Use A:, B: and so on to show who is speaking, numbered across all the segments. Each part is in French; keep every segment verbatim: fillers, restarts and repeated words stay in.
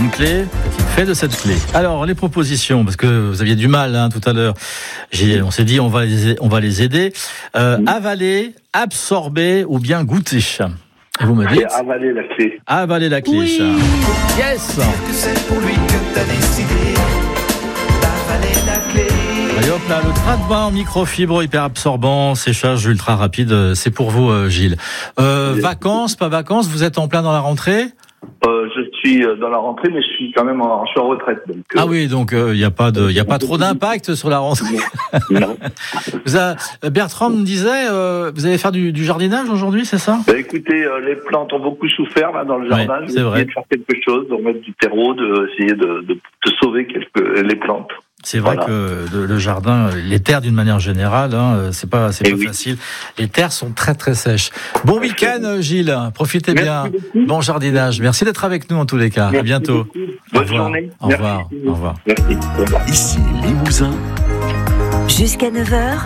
A: une clé qui fait de cette clé. Alors, les propositions, parce que vous aviez du mal hein, tout à l'heure. J'ai, on s'est dit, on va les, on va les aider. Euh, mmh. Avaler, absorber ou bien goûter. Et vous me dites
B: avaler la clé.
A: Avaler la clé.
C: Oui.
A: Yes.
D: C'est pour lui que t'as décidé d'avaler la clé.
A: Allez hop là, le train de bain en microfibre hyper absorbant, séchage ultra rapide, c'est pour vous Gilles. Euh,
B: oui.
A: Vacances, pas vacances, vous êtes en plein dans la rentrée ?
B: Euh, je suis dans la rentrée, mais je suis quand même en, je suis en retraite. Donc, euh...
A: Ah oui, donc il euh, n'y a pas de, il y a pas trop d'impact sur la rentrée.
B: Non.
A: Vous a, Bertrand me disait, euh, vous allez faire du, du jardinage aujourd'hui, c'est ça ?
B: Bah, écoutez, euh, les plantes ont beaucoup souffert là dans le jardin.
A: Oui, c'est vrai.
B: De faire quelque chose, de remettre du terreau, de essayer de, de, de sauver quelques les plantes.
A: C'est vrai voilà. que le, le jardin, les terres d'une manière générale, hein, c'est pas, c'est pas
B: oui.
A: facile. Les terres sont très très sèches. Bon week-end, Gilles. Profitez
B: Merci
A: bien.
B: beaucoup.
A: Bon jardinage. Merci d'être avec nous en tous les cas.
B: Merci
A: à bientôt.
B: Beaucoup. Bonne
A: Au revoir.
B: journée.
A: Au revoir.
B: Merci.
A: Au revoir.
B: Merci. Au revoir.
E: Ici Limousin.
C: Jusqu'à neuf heures.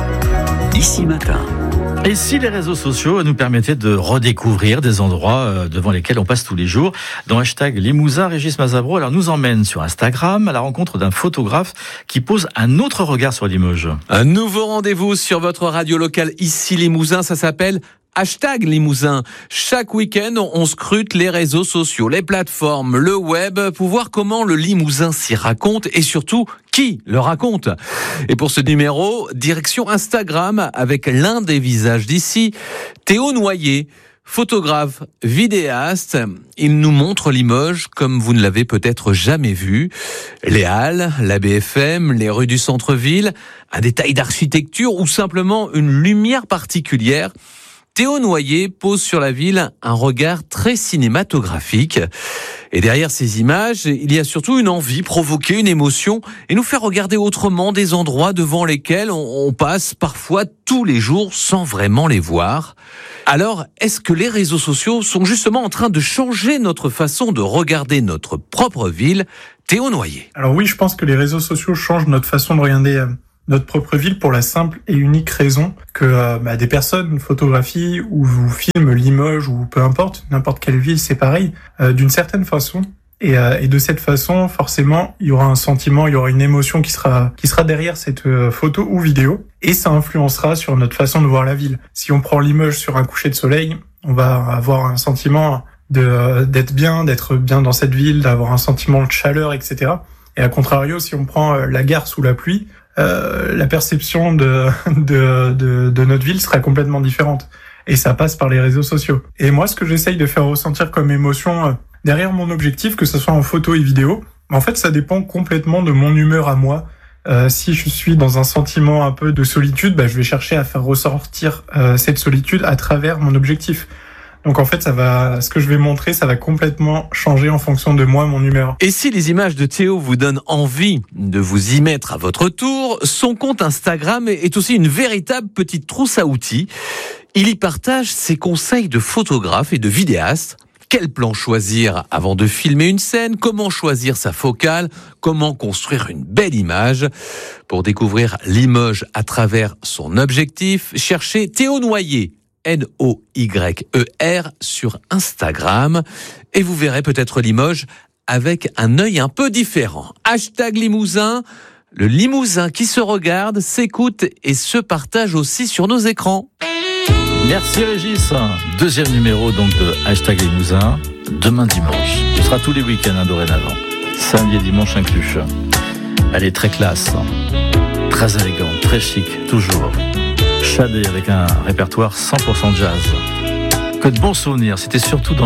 E: Ici Matin.
A: Et si les réseaux sociaux nous permettaient de redécouvrir des endroits devant lesquels on passe tous les jours ? Dans hashtag Limousin, Régis Mazabro alors nous emmène sur Instagram à la rencontre d'un photographe qui pose un autre regard sur Limoges.
F: Un nouveau rendez-vous sur votre radio locale ici Limousin, ça s'appelle Hashtag Limousin. Chaque week-end, on scrute les réseaux sociaux, les plateformes, le web, pour voir comment le Limousin s'y raconte et surtout qui le raconte. Et pour ce numéro, direction Instagram avec l'un des visages d'ici, Théo Noyer, photographe, vidéaste. Il nous montre Limoges comme vous ne l'avez peut-être jamais vu. Les halles, la B F M, les rues du centre-ville, un détail d'architecture ou simplement une lumière particulière. Théo Noyer pose sur la ville un regard très cinématographique. Et derrière ces images, il y a surtout une envie, provoquer une émotion et nous faire regarder autrement des endroits devant lesquels on passe parfois tous les jours sans vraiment les voir. Alors, est-ce que les réseaux sociaux sont justement en train de changer notre façon de regarder notre propre ville ? Théo Noyer.
G: Alors oui, je pense que les réseaux sociaux changent notre façon de regarder euh, notre propre ville pour la simple et unique raison que euh, bah, des personnes photographient ou vous filment Limoges ou peu importe, n'importe quelle ville, c'est pareil, euh, d'une certaine façon. Et, euh, et de cette façon, forcément, il y aura un sentiment, il y aura une émotion qui sera qui sera derrière cette euh, photo ou vidéo, et ça influencera sur notre façon de voir la ville. Si on prend Limoges sur un coucher de soleil, on va avoir un sentiment de euh, d'être bien, d'être bien dans cette ville, d'avoir un sentiment de chaleur, et cetera. Et à contrario, si on prend euh, la gare sous la pluie, euh, la perception de, de de de notre ville sera complètement différente. Et ça passe par les réseaux sociaux. Et moi, ce que j'essaye de faire ressentir comme émotion euh, derrière mon objectif, que ce soit en photo et vidéo, en fait, ça dépend complètement de mon humeur à moi. Euh, si je suis dans un sentiment un peu de solitude, bah, je vais chercher à faire ressortir euh, cette solitude à travers mon objectif. Donc en fait, ça va, ce que je vais montrer, ça va complètement changer en fonction de moi, mon humeur.
F: Et si les images de Théo vous donnent envie de vous y mettre à votre tour, son compte Instagram est aussi une véritable petite trousse à outils. Il y partage ses conseils de photographe et de vidéaste. Quel plan choisir avant de filmer une scène ? Comment choisir sa focale ? Comment construire une belle image ? Pour découvrir Limoges à travers son objectif, cherchez Théo Noyer, N O Y E R, sur Instagram. Et vous verrez peut-être Limoges avec un œil un peu différent. Hashtag Limousin, le Limousin qui se regarde, s'écoute et se partage aussi sur nos écrans.
A: Merci Régis. Deuxième numéro donc de Hashtag Limousin, demain dimanche. Ce sera tous les week-ends hein, dorénavant. Samedi et dimanche inclus. Elle est très classe, très élégante, très chic, toujours. Shadé avec un répertoire cent pour cent jazz. Que de bons souvenirs, c'était surtout dans